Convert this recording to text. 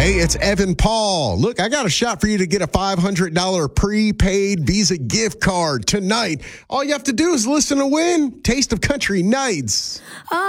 Hey, it's Evan Paul. Look, I got a shot for you to get a $500 prepaid Visa gift card tonight. All you have to do is listen to win. Taste of Country Nights.